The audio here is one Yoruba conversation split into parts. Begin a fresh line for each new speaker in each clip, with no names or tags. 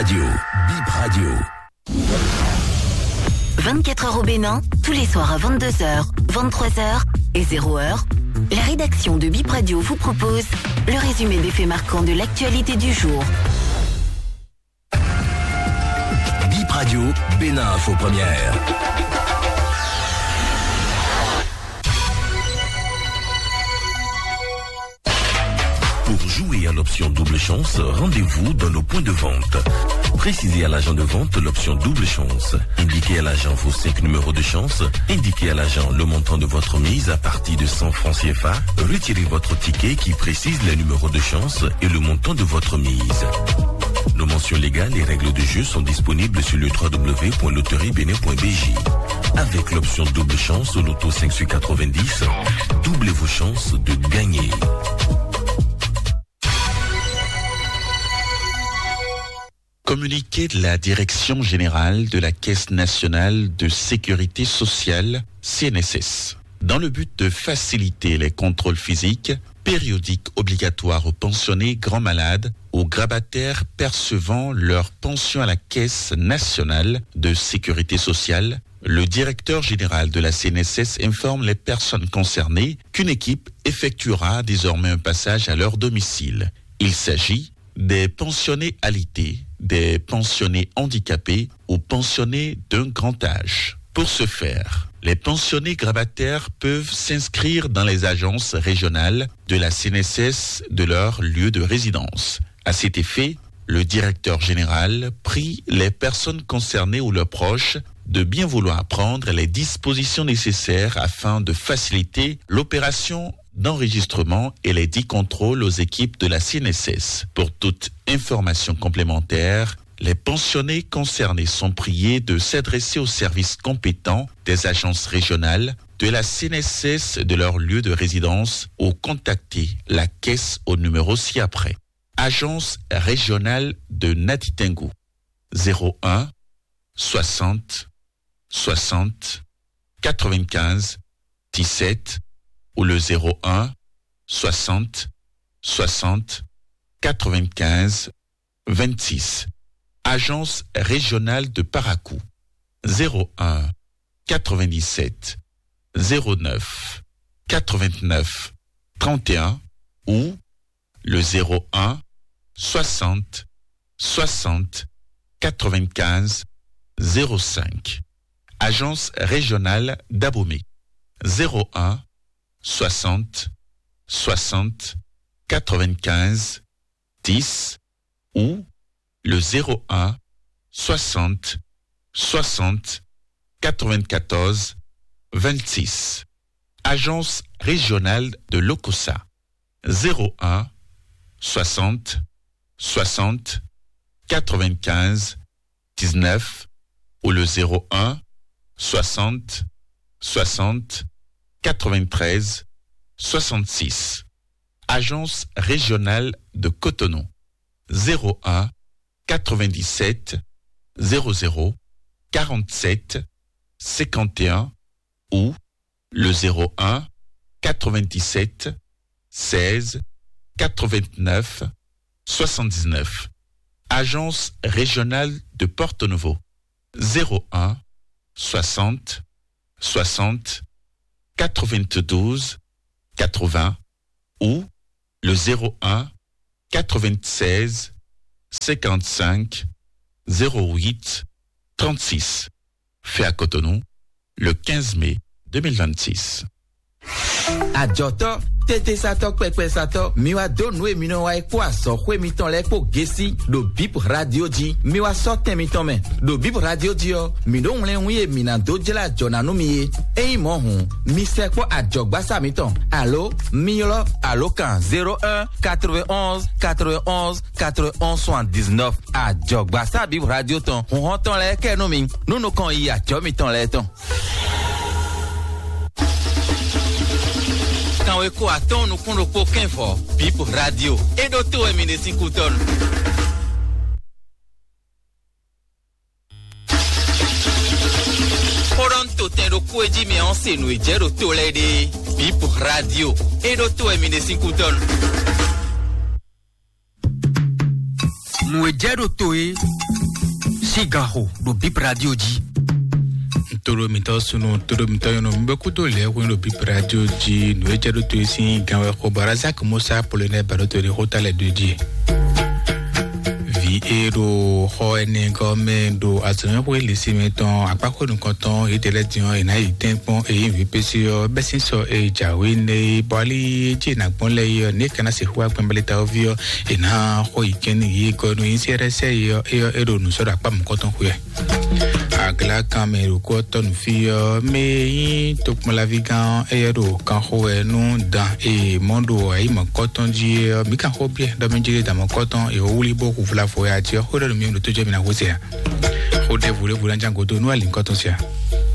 Radio. Bip Radio.
24 heures au Bénin, tous les soirs à 22h, 23h et 0h. La rédaction de Bip Radio vous propose le résumé des faits marquants de l'actualité du jour.
Bip Radio, Bénin Info Première. Pour jouer à l'option double chance, rendez-vous dans nos points de vente. Précisez à l'agent de vente l'option double chance. Indiquez à l'agent vos 5 numéros de chance. Indiquez à l'agent le montant de votre mise à partir de 100 francs CFA. Retirez votre ticket qui précise les numéros de chance et le montant de votre mise. Nos mentions légales et règles de jeu sont disponibles sur le www.loteriebenin.bj. Avec l'option double chance au loto 5 sur 90, doublez vos chances de gagner.
Communiqué de la Direction générale de la Caisse nationale de sécurité sociale, CNSS. Dans le but de faciliter les contrôles physiques, périodiques obligatoires aux pensionnés grands malades, aux grabataires percevant leur pension à la Caisse nationale de sécurité sociale, le directeur général de la CNSS informe les personnes concernées qu'une équipe effectuera désormais un passage à leur domicile. Il s'agit des pensionnés alités, des pensionnés handicapés ou pensionnés d'un grand âge. Pour ce faire, les pensionnés grabataires peuvent s'inscrire dans les agences régionales de la CNSS de leur lieu de résidence. À cet effet, le directeur général prie les personnes concernées ou leurs proches de bien vouloir prendre les dispositions nécessaires afin de faciliter l'opération d'enregistrement et les 10 contrôles aux équipes de la CNSS. Pour toute information complémentaire, les pensionnés concernés sont priés de s'adresser aux services compétents des agences régionales de la CNSS de leur lieu de résidence ou contacter la caisse au numéro ci-après. Agence régionale de Natitingou 01 60 60 95 17 ou le 01 60 60 95 26. Agence régionale de Parakou 01 97 09 89 31 ou le 01 60 60 95 05. Agence régionale d'Abomey 01 60 60 95 10 ou le 01 60 60 94 26. Agence régionale de Lokossa 01 60 60 95 19 ou le 01 60 60 93 66. Agence régionale de Cotonou 01 97 00 47 51 ou le 01 97 16 89 79. Agence régionale de Porto Novo 01 60 60 92 80 ou le 01 96 55 08 36. Fait à Cotonou le 15 mai 2026.
Adjoto tete sato pepe sato miwa donwe mino wa kwa so kwe miton le ko gesi do Bip Radio di miwa so temiton men do Bip Radio di yo mino nle wiye mina do jela jona no mi e mo hun mi se ko adjogba sa miton allo milo allo kan 01 91 91 91 79 adjogba sa Bip Radio ton on ton le ke no mi no no kan yi adjo miton le ton. Quand on écoute à ton, nous connaissons aucun fort. Bip Radio. Et d'autres éminents si couton. Pendant tout temps, nous pouvons dire, mais on sait, nous y dire, d'autres les Bip Radio. Et d'autres éminents si couton. Nous y dire, d'autres,
Sigaro do Bip Radio Di.
Toro mito sunu toro mito yono mbeku to le wino Bip Radio Di no ejedo to isi ganwe ko baraza ko Musa Polone baroto de hotale de Di. Ero ho ene gome do azan we lisi meton apako nkan ton idele dion ina itempo e vpc o besin so e jawe ne bali jina gbonle yo ne kana se huwa gbembeleta ovio ina ho ikeni yi ko no inserese yo ero nu so da pa mkan ton huye agla kamero ko ton fio me yin to la vigan ero kan ho enu dan e mondo ai mkan ton ji mi kan ho bie da menjire da mkan ton e wuli bo ku fla fo ya ti o de mi to je mi na wo se ya o de vule njango to no ali nkan ton se ya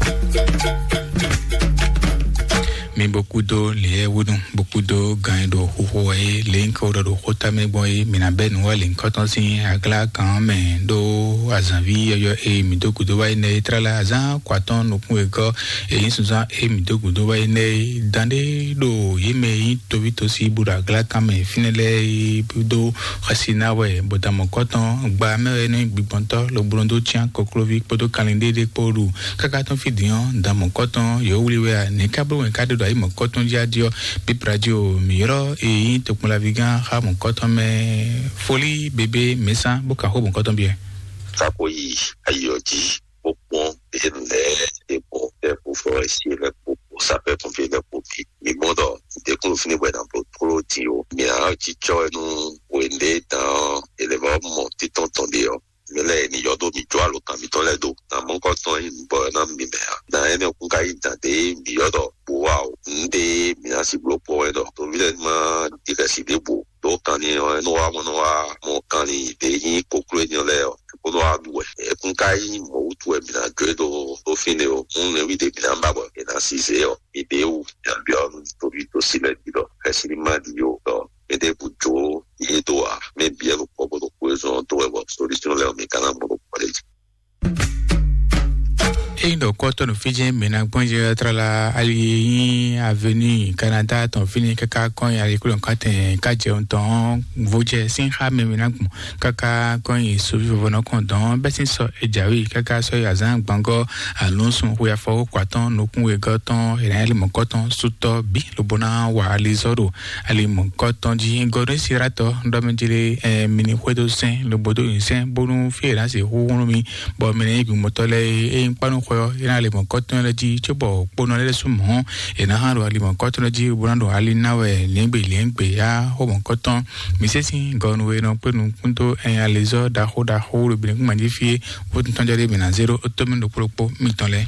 mi beaucoup de les wudun beaucoup de gain do ho e link o do hota me boy mi na ben wa link quand on sin agla kan men do azanvi yo e mi do kudo wa ne trala azan kwaton no ku e ko e insuza e mi do kudo wa ne dande do yeme to vito si bura agla kan men finele do khasina we bodamo kwaton gba me ne gbibonto lo brondo tian koklovi podo kalende de poru kaka ton fidion damo kwaton yo wuli we ne kabo en kado ai mo koton jadio Bip Radio miro e to la vigan ha mo koton me folie bébé mesa boka ho mo koton bien
ça koyi ayoji popon et les pour forestier les pour sapeur pompier les pour mi modo de ko fini bo dans pro tio mi a ti cho no wende dans éleveur mon ti tonton dio mele ni yodo mi jo alo kan mi to le do na mo ko ton bo na mi me na ene ku kai ta de mi yodo wow nde mi asi blopo edo to videma dikasi de bu do kan ni no wa mo kan ni de yin kokro ni le o ko do adu e ku kai mo tu e mi na gredo do fine o un ne vide mi na babo e na si se o ideu ya bio to vito sile dido kasi ni ma dio do ede bujo yedo a me bien lo poco do queso to e solution le mi kana mo college
et donc quand on fait maintenant quand je trala ali avenue Canada ton fini kaka quand ya l'école en quand on ton voje sin ha me maintenant kaka quand il sauve vono condon besin so ejawi kaka so ya zan bango alonso ho ya fo kwaton no kun we goton e ali mo koton suto bi lo bona wa ali zoro ali mo koton ji godo sirato ndo menjire mini kwedo sen lo bodo sen bonu fiera se ho mi bo mene bi motole e panu ina le mon koton la ji chobo pono le sumo ina haro ali mon koton la ji burando ali nawe lengbe ya ho mon koton misesi gonwe no penu punto en alezo da ho le bin manifie votre tangere bina 0 otomen do propo mitole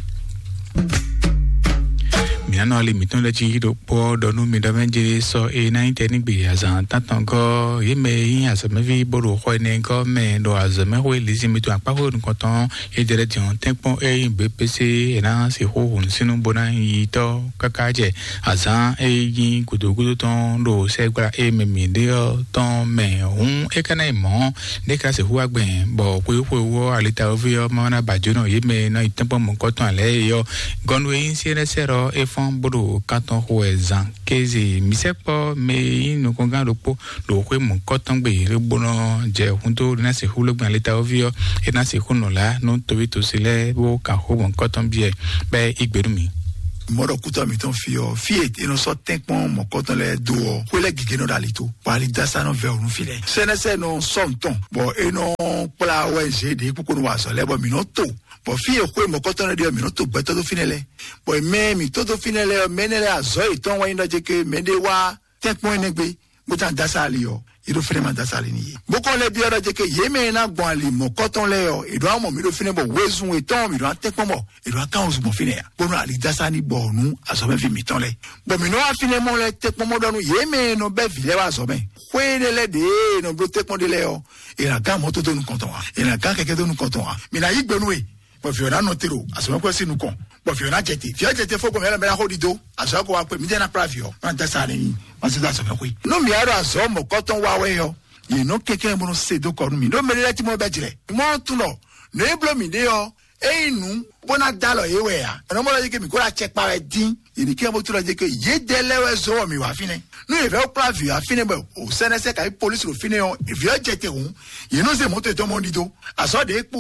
minano ali miton la ji do po do no mi da menjiri so e na internet bi azan tatango yeme azame vi boro ho ne go me do azame ho elisi miton apa ho nkoton e direction tempo e BPC e na se ho hun sinu bona yi to kakaje azan e yin gudu ton do se gba e me mi de ton me hun e kana mo de ka se ho agben bo pe wo alita ovio ma na bajono yeme na tempo mo nkoton ale yo gonwe yin sero e bodo katon hoezan kezi misepo me no konga lopo lo kwe mon koton gbe re bono je hunto na se hulo gban leta ovio e na se huno la no to vito sile wo ka ho mon koton bie be igberumi
moro kuta mi ton fio fiet e no so tenkpon mo koton le do kwele gigeno dalito pali dasa no ve onu file senese no somton bo e no pla wenje de kokonu wa so le bo mi no to bo fie kwe mo koton de mi no to gbeto do finele bo me mi to do finele menele azo iton wa ndo je ke mende wa tenkpon negbe mo tan dasa ali yo ido fine dasa ali ni boko le bi ora je ke yeme na gbon ali mo koton le yo ido amo mi do fine bo wezun iton mi do tenkpon mo ido kan ozu mo fine ya bono ali dasa ni bo nu aso me fi mi ton le bo mi no afine mo le tenkpon mo do nu yeme no be vile wa so me kwene le de no bro tenkpon de le yo ira kan mo to do nu konton wa ira kan keke do nu konton wa mi na igbe nu e bo fi ona no tero aso me ko si nu kon bo fi ona jete fo ko me la holido aso ko wa pe mi de na pravio na dasa ni masida so me ko no mi aro aso mo koton wa we yo ye no keke mo no se do ko nu mi no me le ti mo be jire mo tun lo no e blo mi de yo einu bona dalo yewe ya no mo la je ke mi ko la check pa din ini ke mo tu la je ke ye delewe zo mi wa fine no e ve o pravio afine bo o senese ka police ro fine yo e vi o jete hun ye no se mo to mo ndido aso de epo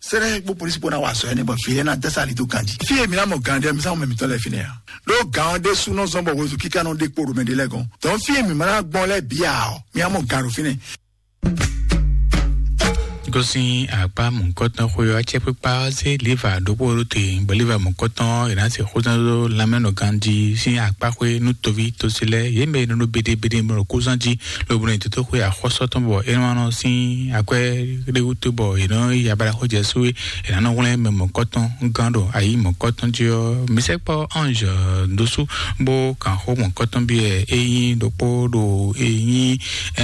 sere bo police bona wa so ene bo file na desali to kanji fie mi na mo gande mi sa mo mi to le fine ya do gande su no zombo wo ki kanu de poro me de legon don fie mi ma gbon le bia o mi amo garo fine
gosi apa monkoton khoyo ache prepa se liva do porote beliva monkoton ina se khozan la meno ganji si apa khwe nu tovi to sele yeme no bede mo kozanji lo bune to khoya khosoton bo enwano si akwe de utubo ino ya bala kho jesu ina no wole me monkoton gando ayi monkoton jo misekpo ange dosu bo kan ho monkoton bi eyin do podo eyin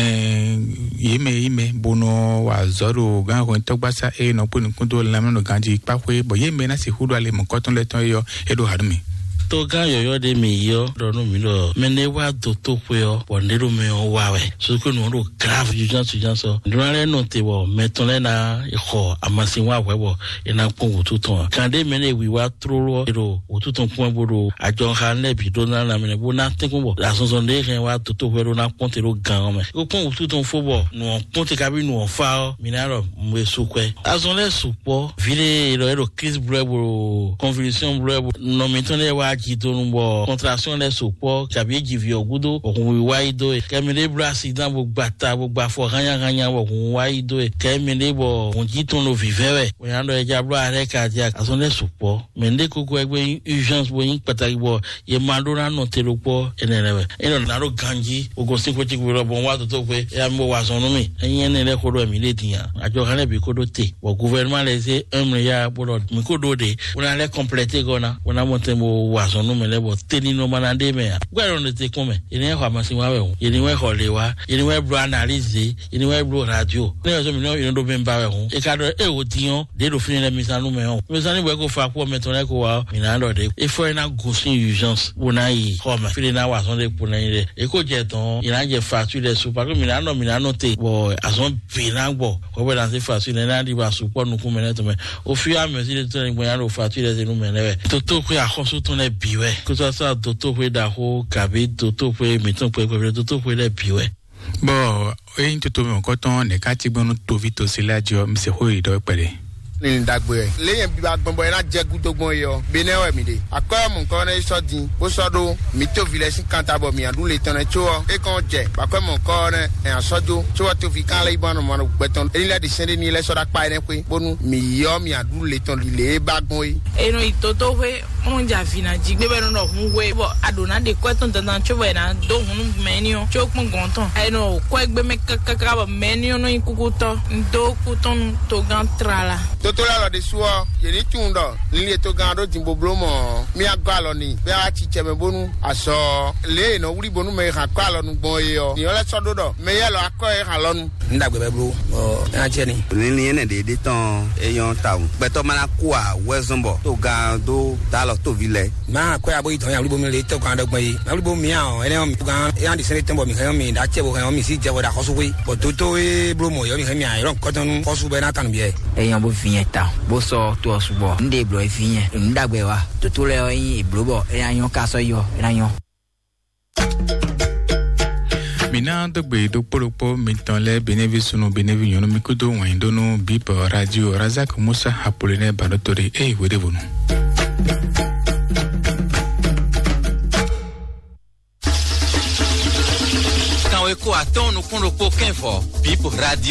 yeme bono wa zoro gan ko togbasa no pun kundo lamno ganji pakwe bo yeme na si hudu ale monkoton le ton yo edo hadmi
to ga yo de mi yo do mi lo mene wa do to pe o bo ne ro me o wa we so ko no ro grave jujan so ndure no te wo meton le na ikho amasin wa we bo ina pon otuton kan de mene wi wa troro ro otuton pon bodo ajo han le bi do na mene bo na te ko bo la so de ken wa to we ro na pon te ro gan o me ko pon otuton fo bo no pon te ka bi no fa o mi na ro mo su kwe azon le supo vile ro kiss brebo convolution brebo no meton le wa Kitonumbo contraction les support kabi give ogudo okun waido kemele accident bo gbata bo gba fo ganya okun waido kemele bo onjiton lo vivere we ando eja bro are cardiac ason les support mende koko egbe urgence bo yin pataki bo ye mandora no telopo enelewe eno na ro ganji ogosin ko tikwo bo wa to pe ya mo wa sonu mi eyin ne le kodo mi le tiyan ajo kan le bi kodo te bo gouvernement les e 1 milliard bo mi kodo de ona le compléter gona ona monte mo wa sonu me lebo teni no manande me gwero no te come ene ho amasin wa we ene we ho lewa ene we bro analyze ene we bro radio ne so mi no ino do be mba we ho e ka do e o tiyan de do fini le misanu me ho misanu we ko fa ko meton le ko wa ina do de e fo ina go sin urgence wona yi ho ma fili na wa son de puna ire e ko je ton ina je facture le su pa ko mi na no te bo ason bi na gbo ko be dan se facture na di ba su po nu ku me ne to me o fi am si de to ni gbo ya ro facture le nu me ne we to ko ya khoso to ne biwe ko sa doto we da ho kabi doto we miton pe doto we le biwe
bo eyin to me monkoton ne ka ti gbonu to vi to silajo mi se ho ido pere
ni dagbe leyin bi agbonbo ina jegu dogbon yo benewe mi de akoya mo nkan na so din bo so do mi to village kantabo mi adu le tan cho e kon je akoya mo nkan na asojo cho to fi kan le ibanu mo gbeton eni le de sende ni le so da pa ene pe bonu mi yo mi adu le tan le bagbon yi
eno itoto we on ja fina ji gbe be no hun we bo adona de kweton tan cho we na do hun menio cho pon gonton eno ko egbe me kakaka ba menio no ikukuto ndo kuton to gan trala
totola lo de suo yeri tundo nile to gando timbo blomo mi agalo ni be a ti cheme bonu aso le no wuri bonu me ha kwalo nu gbon yo ni ole so dodo me ye lo akoy ha lonu ndagbe be bro o na cheni
ni ene de ton eyon taun beto mana kwa wezombo to gando dalo to vile
ma ko ya bo iton ya wuri bomi le to gando gbon yi na wuri bomi a ene mi gan ya di sene tembo mi kan mi da chebo kan mi si jebo da koso we bo toto e blomo yo mi kan mi a ron koton koso be na tan bi
eyan bo fi ta bo so to osubo nde blo efiyen ndagbe wa to to le yin iblobo eyan ka so yo eyan
mina to gbe do poropo mitan le benevisunu beneviyon mi ko do wan do no bip radio Razak Musa Apollinaire Badotori e wedevunu
kan we ko aton no kun ro po kenfo bip radio